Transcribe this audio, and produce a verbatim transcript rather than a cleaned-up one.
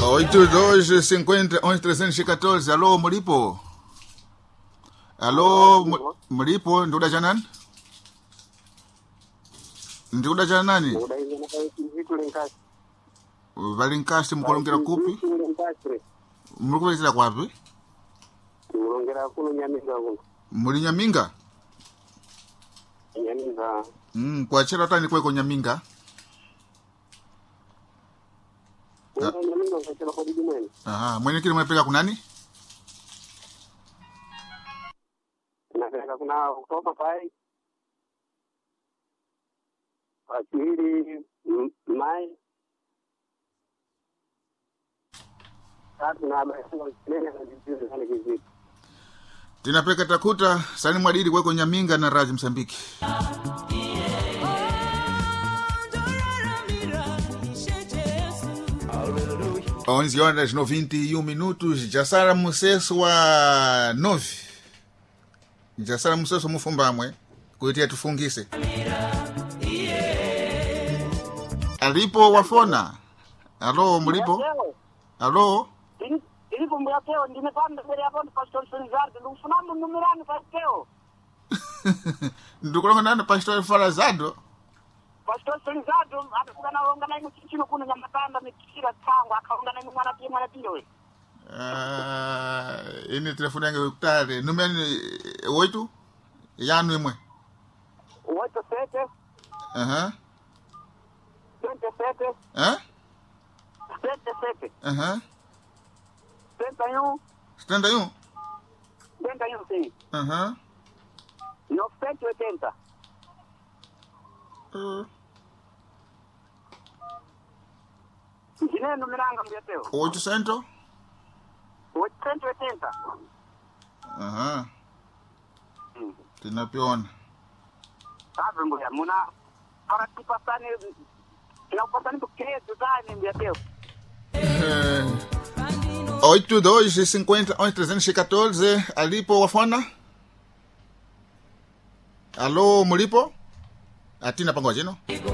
oito dois cinquenta onze trezentos e quatorze. Alô, Muripo? Alô, Mu- Muripo, nduda janan? Nduda janani? Valinkasi mkolongera kupi? Mulukuvezera kwapi? Mulongera kuno Nyaminga kuno. Muli Nyaminga? Nyaminga. Mm, kwa chela tani kweko Nyaminga? Kuna Nyaminga kwa chela kwa bidi mwene. Aha, mwenye kile mwepeka kunani? Napeleka kuna kutoka pai. Asiri mai. Tatu na basi nene na jibu sana kizi. Tinapeka takuta sani mwadidi kweko Nyaminga na Raji Msambiki. onze horas noventa e um minutos. Jasara museso wa nove. Jasara museso mufumbamwe kuitia tufungise. Alipo wafona. Alo, Muripo? Alo? Ili kumbia teo ndimepanda mbele hapo ni Pastor Felizardo ndufunamu numerani kwa teo. Ndukulonga nani Pastor Felizardo? Pastor Felizardo atakuwa naonga naye mchino kuna nyamatanda mikira tangu akaonga naye mwana pia mwana pia we. Ah, ini telefoni yangu ukutare. Numeni oito? Yanu imwe? Oito sete. Aha. Sete sete. Eh? Sete sete. Aha. Senta e um. Setenta e um? Senta e um sim. Aha. Novecentos e oitenta. Uh, Jine numeranga mbia teo. oitocentos? Oitocentos e oitenta. Aha. Tinapiona. Sabe mbia muna para tipasani na upasani buketo dani mbia teo. oito dois cinquenta onze trezentos e quatorze. Alipo wafona? Alô, Muripo? Atina pangoje no?